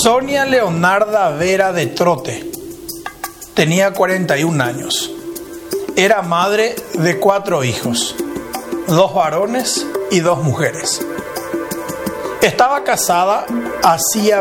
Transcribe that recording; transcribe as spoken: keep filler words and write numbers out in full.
Sonia Leonarda Vera de Trote tenía cuarenta y un años. Era madre de cuatro hijos, dos varones y dos mujeres. Estaba casada hacía